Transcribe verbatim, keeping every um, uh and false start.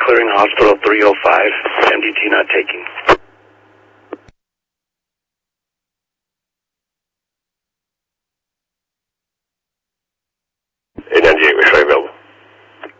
clearing hospital three oh five, M D T not taking.